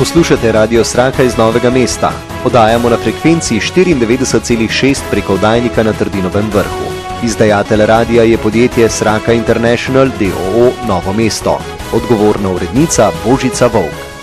Poslušate Radio Sraka iz Novega mesta. Oddajamo na frekvenci 94,6 preko oddajnika na Trdinovem vrhu. Izdajatelj radia je podjetje Sraka International d.o.o. Novo mesto. Odgovorna urednica Božica Volk.